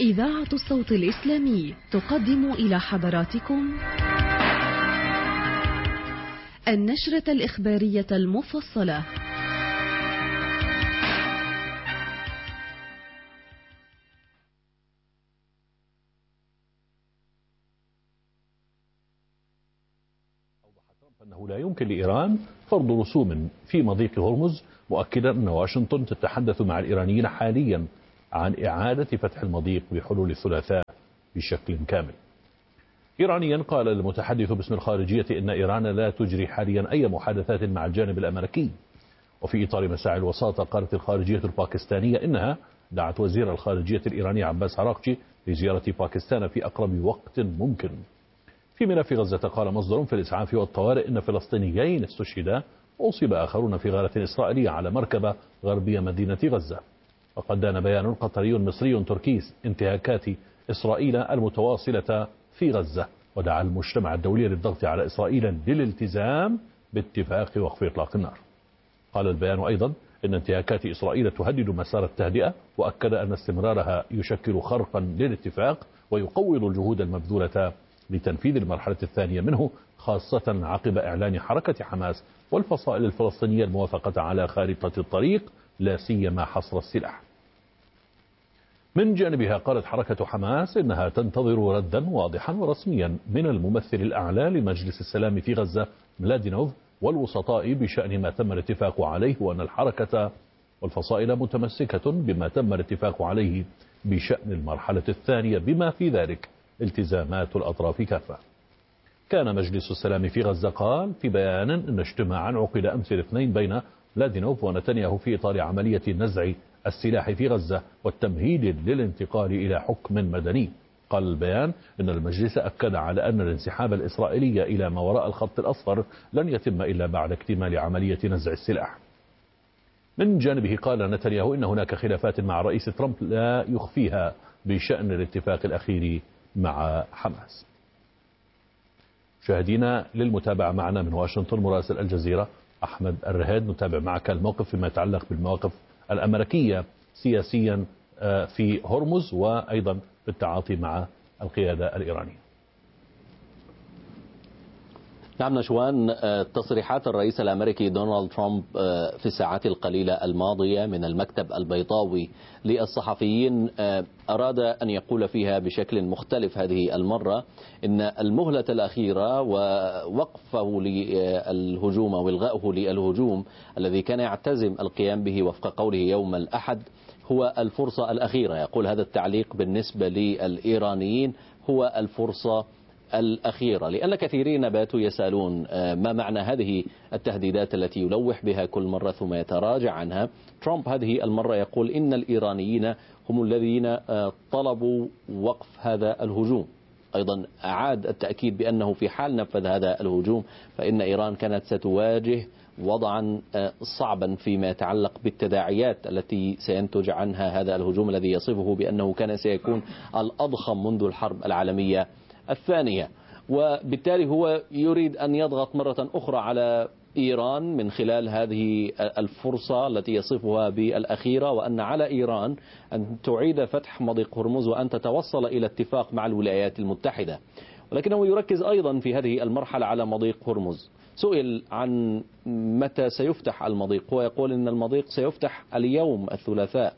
إذاعة الصوت الإسلامي تقدم إلى حضراتكم النشرة الإخبارية المفصلة. أنه لا يمكن لإيران فرض رسوم في مضيق هرمز، مؤكدا أن واشنطن تتحدث مع الإيرانيين حاليا عن إعادة فتح المضيق بحلول الثلاثاء بشكل كامل. إيرانيا قال المتحدث باسم الخارجية إن إيران لا تجري حاليا أي محادثات مع الجانب الأمريكي. وفي إطار مساعي الوساطة قالت الخارجية الباكستانية إنها دعت وزير الخارجية الإيراني عباس عراقجي لزيارة باكستان في أقرب وقت ممكن. في ملف غزة قال مصدر في الإسعاف والطوارئ إن فلسطينيين استشهدا وأصيب آخرون في غارة إسرائيلية على مركبة غربية مدينة غزة. وقد دان بيان قطري مصري تركي انتهاكات إسرائيل المتواصلة في غزة، ودعا المجتمع الدولي للضغط على إسرائيل للالتزام باتفاق وقف إطلاق النار. قال البيان أيضا إن انتهاكات إسرائيل تهدد مسار التهدئة، وأكد أن استمرارها يشكل خرقا للاتفاق ويقوض الجهود المبذولة لتنفيذ المرحلة الثانية منه، خاصة عقب إعلان حركة حماس والفصائل الفلسطينية الموافقة على خارطة الطريق لا سيما حصر السلاح. من جانبها قالت حركة حماس إنها تنتظر ردا واضحا ورسميا من الممثل الأعلى لمجلس السلام في غزة ملادينوف والوسطاء بشأن ما تم الاتفاق عليه، وأن الحركة والفصائل متمسكة بما تم الاتفاق عليه بشأن المرحلة الثانية بما في ذلك التزامات الأطراف كافة. كان مجلس السلام في غزة قال في بيان أن اجتماعا عقد أمس الاثنين بين ملادينوف ونتنياهو في إطار عملية نزع السلاح في غزة والتمهيد للانتقال إلى حكم مدني. قال البيان أن المجلس أكد على أن الانسحاب الإسرائيلي إلى ما وراء الخط الأصفر لن يتم إلا بعد اكتمال عملية نزع السلاح. من جانبه قال نتنياهو إن هناك خلافات مع الرئيس ترامب لا يخفيها بشأن الاتفاق الأخير مع حماس. مشاهدينا للمتابعة معنا من واشنطن مراسل الجزيرة أحمد الرهاد، نتابع معك الموقف فيما يتعلق بالمواقف الأمريكية سياسيا في هرمز وأيضا بالتعاطي مع القيادة الإيرانية. نعم نشوان، تصريحات الرئيس الأمريكي دونالد ترامب في الساعات القليلة الماضية من المكتب البيضاوي للصحفيين أراد أن يقول فيها بشكل مختلف هذه المرة إن المهلة الأخيرة ووقفه للهجوم أو إلغائه للهجوم الذي كان يعتزم القيام به وفق قوله يوم الأحد هو الفرصة الأخيرة. يقول هذا التعليق بالنسبة للإيرانيين هو الفرصة الأخيرة، لأن كثيرين باتوا يسألون ما معنى هذه التهديدات التي يلوح بها كل مرة ثم يتراجع عنها. ترامب هذه المرة يقول إن الإيرانيين هم الذين طلبوا وقف هذا الهجوم. أيضا أعاد التأكيد بأنه في حال نفذ هذا الهجوم فإن إيران كانت ستواجه وضعا صعبا فيما يتعلق بالتداعيات التي سينتج عنها هذا الهجوم الذي يصفه بأنه كان سيكون الأضخم منذ الحرب العالمية الثانية. وبالتالي هو يريد أن يضغط مرة أخرى على إيران من خلال هذه الفرصة التي يصفها بالأخيرة، وأن على إيران أن تعيد فتح مضيق هرمز وأن تتوصل إلى اتفاق مع الولايات المتحدة. ولكنه يركز أيضا في هذه المرحلة على مضيق هرمز. سئل عن متى سيفتح المضيق، هو يقول أن المضيق سيفتح اليوم الثلاثاء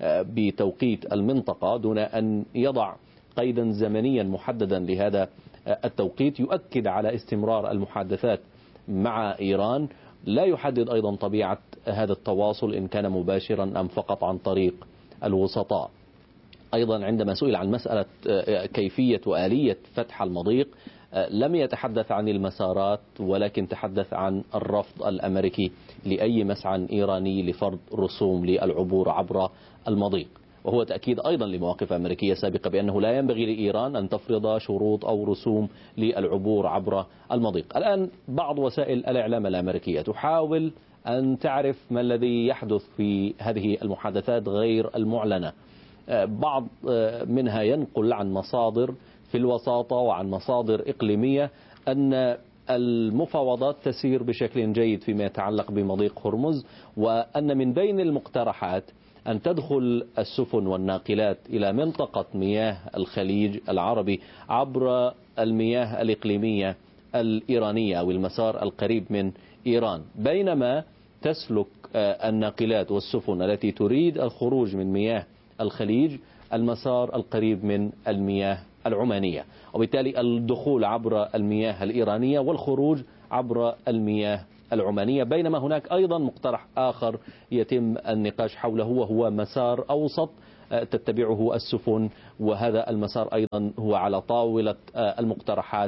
بتوقيت المنطقة دون أن يضع قيدا زمنيا محددا لهذا التوقيت. يؤكد على استمرار المحادثات مع إيران، لا يحدد أيضا طبيعة هذا التواصل إن كان مباشرا أم فقط عن طريق الوسطاء. أيضا عندما سئل عن مسألة كيفية وآلية فتح المضيق لم يتحدث عن المسارات، ولكن تحدث عن الرفض الأمريكي لأي مسعى إيراني لفرض رسوم للعبور عبر المضيق. وهو تأكيد أيضا لمواقف أمريكية سابقة بأنه لا ينبغي لإيران أن تفرض شروط أو رسوم للعبور عبر المضيق. الآن بعض وسائل الإعلام الأمريكية تحاول أن تعرف ما الذي يحدث في هذه المحادثات غير المعلنة. بعض منها ينقل عن مصادر في الوساطة وعن مصادر إقليمية أن المفاوضات تسير بشكل جيد فيما يتعلق بمضيق هرمز، وأن من بين المقترحات أن تدخل السفن والناقلات إلى منطقة مياه الخليج العربي عبر المياه الإقليمية الإيرانية أو المسار القريب من إيران، بينما تسلك الناقلات والسفن التي تريد الخروج من مياه الخليج المسار القريب من المياه العمانية، وبالتالي الدخول عبر المياه الإيرانية والخروج عبر المياه العمانية. بينما هناك أيضا مقترح آخر يتم النقاش حوله وهو مسار أوسط تتبعه السفن، وهذا المسار أيضا هو على طاولة المقترحات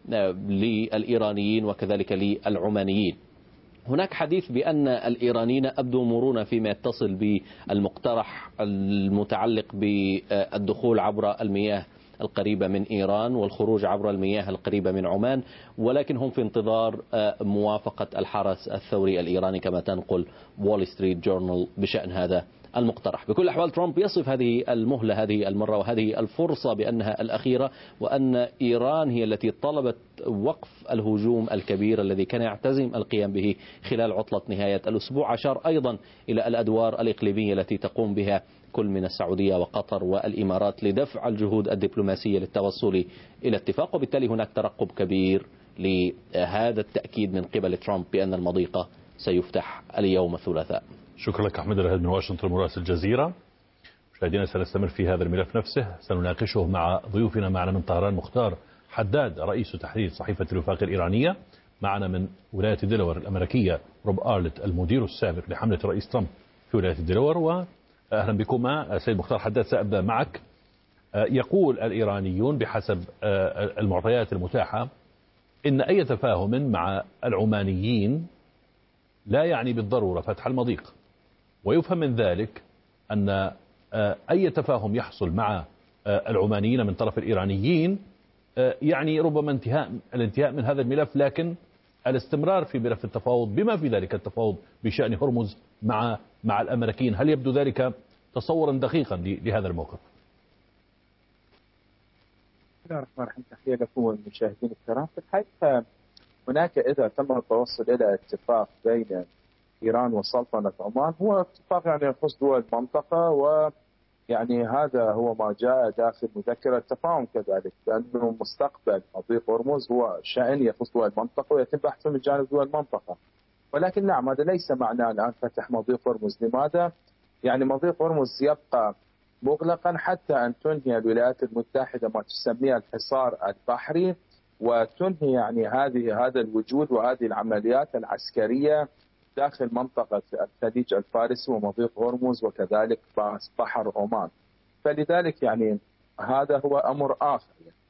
للإيرانيين وكذلك للعمانيين. هناك حديث بأن الإيرانيين أبدوا مرونة فيما يتصل بالمقترح المتعلق بالدخول عبر المياه القريبة من إيران والخروج عبر المياه القريبة من عمان، ولكن هم في انتظار موافقة الحرس الثوري الإيراني كما تنقل وول ستريت جورنال بشأن هذا المقترح. بكل الأحوال ترامب يصف هذه المهلة هذه المرة وهذه الفرصة بأنها الأخيرة، وأن إيران هي التي طلبت وقف الهجوم الكبير الذي كان يعتزم القيام به خلال عطلة نهاية الأسبوع. أشار أيضا إلى الأدوار الإقليمية التي تقوم بها كل من السعودية وقطر والإمارات لدفع الجهود الدبلوماسية للتوصل إلى اتفاق، وبالتالي هناك ترقب كبير لهذا التأكيد من قبل ترامب بأن المضيق سيفتح اليوم الثلاثاء. شكرا لك أحمد الهاد من واشنطن مراسل الجزيرة. مشاهدينا سنستمر في هذا الملف نفسه، سنناقشه مع ضيوفنا. معنا من طهران مختار حداد رئيس تحرير صحيفة الوفاق الإيرانية، معنا من ولاية ديلوور الأمريكية روب آرلت المدير السابق لحملة الرئيس ترامب في ولاية ديلوور. وأهلا بكما سيد مختار حداد. سأبدأ معك. يقول الإيرانيون بحسب المعطيات المتاحة إن أي تفاهم مع العمانيين لا يعني بالضرورة فتح المضيق، ويفهم من ذلك أن أي تفاهم يحصل مع العمانيين من طرف الإيرانيين يعني ربما الانتهاء من هذا الملف، لكن الاستمرار في ملف التفاوض بما في ذلك التفاوض بشأن هرمز مع الأمريكيين. هل يبدو ذلك تصورا دقيقا لهذا الموقف؟ بسم الله الرحمن الرحيم. تحية لكم والمشاهدين الكرام. في الحقيقة هناك إذا تم التوصل إلى اتفاق بين إيران وسلطنة عمان، هو اتفاق يعني يخص دول المنطقة، ويعني هذا هو ما جاء داخل مذكرة التفاهم كذلك، لأنه مستقبل مضيق هرمز هو شأن يخص دول المنطقة ويتم بحثه من جانب دول المنطقة. ولكن نعم، هذا ليس معناه الآن فتح مضيق هرمز. لماذا؟ يعني مضيق هرمز يبقى مغلقا حتى أن تنهي الولايات المتحدة ما تسميه الحصار البحري، وتنهي يعني هذا الوجود وهذه العمليات العسكرية داخل منطقة الخليج الفارسي ومضيق هرمز وكذلك بحر عمان. فلذلك يعني هذا هو أمر آخر.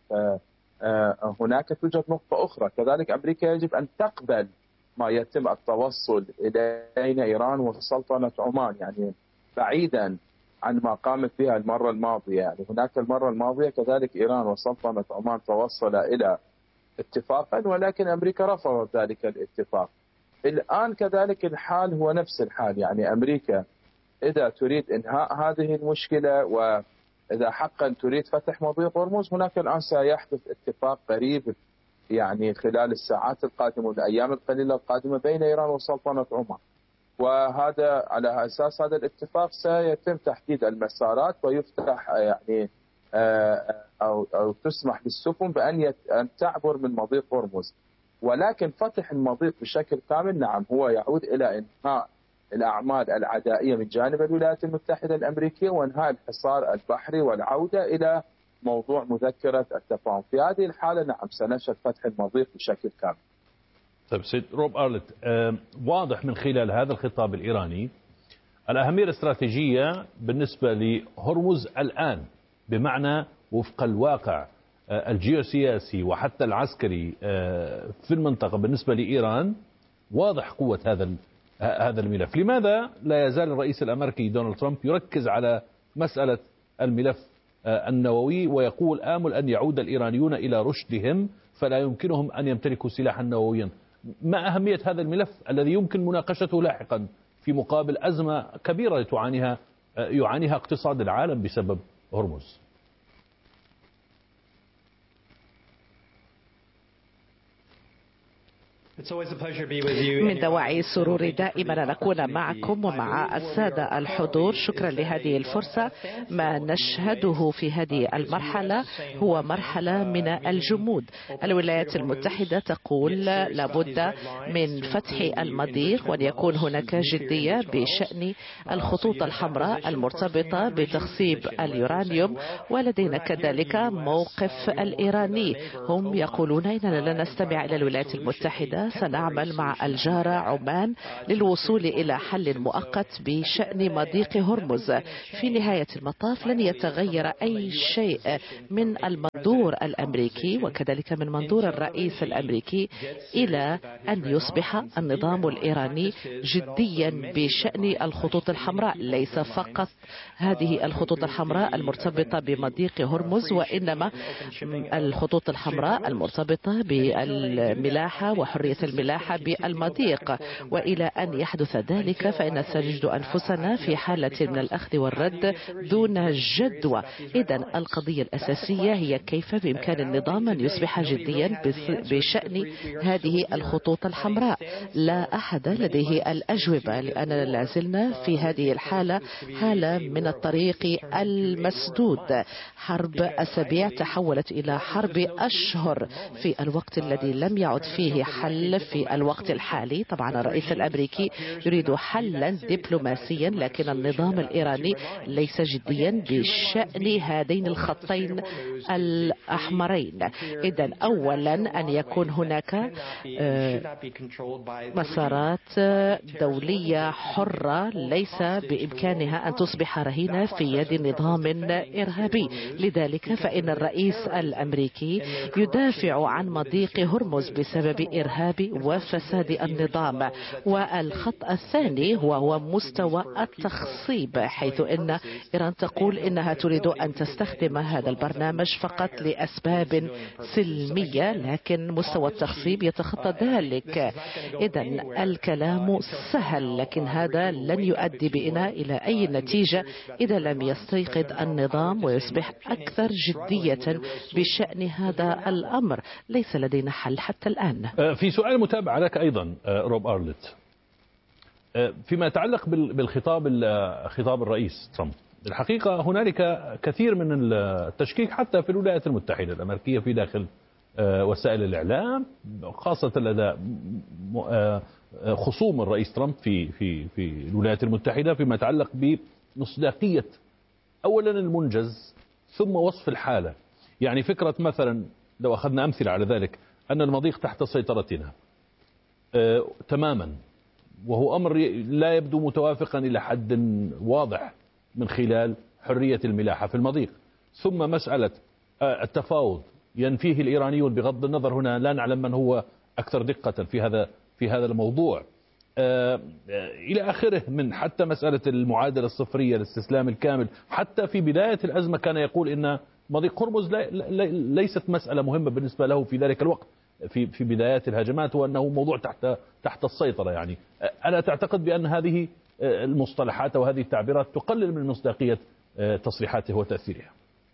هناك توجد نقطة أخرى كذلك، أمريكا يجب أن تقبل ما يتم التوصل إليه إيران وسلطنة عمان، يعني بعيدا عن ما قامت بها المرة الماضية. يعني هناك المرة الماضية كذلك إيران وسلطنة عمان توصل إلى اتفاقا، ولكن أمريكا رفضت ذلك الاتفاق. الآن كذلك الحال هو نفس الحال، يعني أمريكا إذا تريد إنهاء هذه المشكلة وإذا حقا تريد فتح مضيق هرمز، هناك الآن سيحدث اتفاق قريب يعني خلال الساعات القادمة والأيام القليلة القادمة بين إيران وسلطنة عمان، وهذا على أساس هذا الاتفاق سيتم تحديد المسارات ويفتح يعني أو تسمح للسفن بأن تعبر من مضيق هرمز. ولكن فتح المضيق بشكل كامل نعم هو يعود إلى إنهاء الأعمال العدائية من جانب الولايات المتحدة الأمريكية وإنهاء الحصار البحري والعودة إلى موضوع مذكرة التفاهم. في هذه الحالة نعم سنشهد فتح المضيق بشكل كامل. طيب سيد روب آرلت، واضح من خلال هذا الخطاب الإيراني الأهمية الاستراتيجية بالنسبة لهرمز الآن، بمعنى وفق الواقع الجيوسياسي وحتى العسكري في المنطقة بالنسبة لإيران، واضح قوة هذا الملف. لماذا لا يزال الرئيس الأمريكي دونالد ترامب يركز على مسألة الملف النووي ويقول آمل أن يعود الإيرانيون إلى رشدهم فلا يمكنهم أن يمتلكوا سلاحا نوويا؟ ما أهمية هذا الملف الذي يمكن مناقشته لاحقا في مقابل أزمة كبيرة يعانيها اقتصاد العالم بسبب هرمز؟ من دواعي السرور دائما أن نكون معكم ومع السادة الحضور. شكرا لهذه الفرصة. ما نشهده في هذه المرحلة هو مرحلة من الجمود. الولايات المتحدة تقول لابد من فتح المضيق وأن يكون هناك جدية بشأن الخطوط الحمراء المرتبطة بتخصيب اليورانيوم، ولدينا كذلك موقف الإيراني. هم يقولون إننا لا نستمع إلى الولايات المتحدة، سنعمل مع الجارة عمان للوصول إلى حل مؤقت بشأن مضيق هرمز. في نهاية المطاف لن يتغير أي شيء من المنظور الأمريكي وكذلك من منظور الرئيس الأمريكي إلى أن يصبح النظام الإيراني جديا بشأن الخطوط الحمراء، ليس فقط هذه الخطوط الحمراء المرتبطة بمضيق هرمز، وإنما الخطوط الحمراء المرتبطة بالملاحة وحرية الملاحة بالمضيق. وإلى أن يحدث ذلك فإن سنجد أنفسنا في حالة من الأخذ والرد دون جدوى. إذن القضية الأساسية هي كيف بإمكان النظام أن يصبح جديا بشأن هذه الخطوط الحمراء. لا أحد لديه الأجوبة، لأننا لازلنا في هذه الحالة حالة من الطريق المسدود. حرب أسابيع تحولت إلى حرب أشهر في الوقت الذي لم يعد فيه حل في الوقت الحالي. طبعا الرئيس الأمريكي يريد حلا دبلوماسيا، لكن النظام الإيراني ليس جديا بشأن هذين الخطين الأحمرين. إذن أولا أن يكون هناك مسارات دولية حرة ليس بإمكانها أن تصبح رهينة في يد نظام إرهابي. لذلك فإن الرئيس الأمريكي يدافع عن مضيق هرمز بسبب إرهاب وفساد النظام. والخط الثاني هو مستوى التخصيب، حيث إن إيران تقول إنها تريد أن تستخدم هذا البرنامج فقط لأسباب سلمية، لكن مستوى التخصيب يتخطى ذلك. إذن الكلام سهل، لكن هذا لن يؤدي بنا إلى أي نتيجة إذا لم يستيقظ النظام ويصبح أكثر جدية بشأن هذا الأمر. ليس لدينا حل حتى الآن. في سؤال متابعة لك أيضا روب أرلت، فيما يتعلق بالخطاب خطاب الرئيس ترامب. الحقيقة هنالك كثير من التشكيك حتى في الولايات المتحدة الأمريكية في داخل وسائل الإعلام، خاصة لدى خصوم الرئيس ترامب في الولايات المتحدة، فيما يتعلق بمصداقية أولا المنجز ثم وصف الحالة. يعني فكرة مثلا لو أخذنا أمثلة على ذلك أن المضيق تحت سيطرتنا تماما، وهو أمر لا يبدو متوافقا إلى حد واضح من خلال حرية الملاحة في المضيق. ثم مسألة التفاوض ينفيه الإيرانيون، بغض النظر هنا لا نعلم من هو أكثر دقة في هذا الموضوع، إلى آخره، من حتى مسألة المعادلة الصفرية، الاستسلام الكامل. حتى في بداية الأزمة كان يقول إن مضيق هرمز ليست مسألة مهمة بالنسبة له في ذلك الوقت في بدايات الهجمات، وأنه موضوع تحت السيطرة. يعني ألا تعتقد بأن هذه المصطلحات وهذه التعبيرات تقلل من مصداقية تصريحاته وتأثيرها؟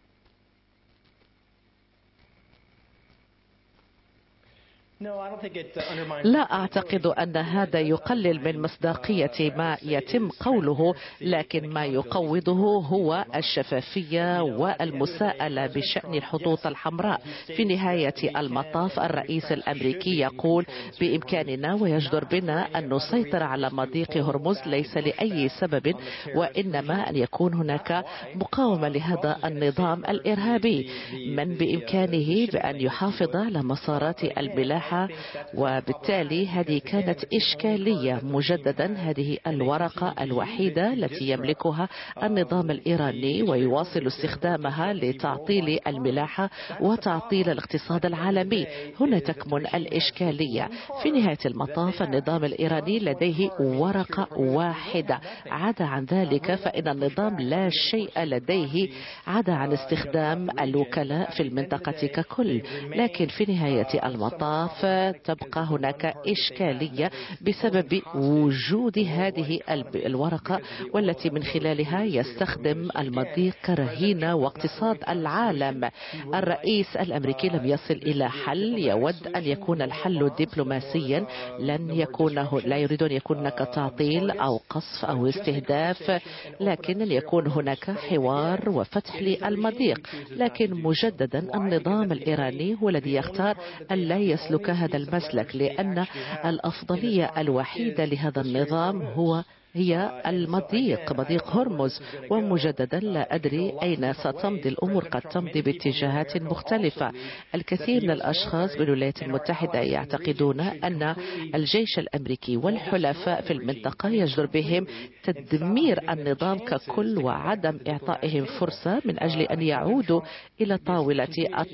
لا أعتقد أن هذا يقلل من مصداقية ما يتم قوله، لكن ما يقوضه هو الشفافية والمساءلة بشأن الخطوط الحمراء. في نهاية المطاف الرئيس الأمريكي يقول بإمكاننا ويجدر بنا أن نسيطر على مضيق هرمز، ليس لأي سبب وإنما أن يكون هناك مقاومة لهذا النظام الإرهابي. من بإمكانه بأن يحافظ على مسارات الملاحة، وبالتالي هذه كانت إشكالية. مجددا هذه الورقة الوحيدة التي يملكها النظام الإيراني ويواصل استخدامها لتعطيل الملاحة وتعطيل الاقتصاد العالمي. هنا تكمن الإشكالية. في نهاية المطاف النظام الإيراني لديه ورقة واحدة، عدا عن ذلك فإن النظام لا شيء لديه عدا عن استخدام الوكلاء في المنطقة ككل. لكن في نهاية المطاف فتبقى هناك إشكالية بسبب وجود هذه الورقة، والتي من خلالها يستخدم المضيق كرهينة واقتصاد العالم. الرئيس الأمريكي لم يصل إلى حل، يود أن يكون الحل دبلوماسيا، لا يريد أن يكون هناك تعطيل أو قصف أو استهداف، لكن ليكون هناك حوار وفتح للمضيق. لكن مجددا النظام الإيراني هو الذي يختار أن لا يسلك هذا المسلك، لأن الأفضلية الوحيدة لهذا النظام هي المضيق، مضيق هرمز. ومجددا لا أدري أين ستمضي الأمور، قد تمضي باتجاهات مختلفة. الكثير من الأشخاص بالولايات المتحدة يعتقدون أن الجيش الأمريكي والحلفاء في المنطقة يجدر بهم تدمير النظام ككل وعدم إعطائهم فرصة من أجل أن يعودوا إلى طاولة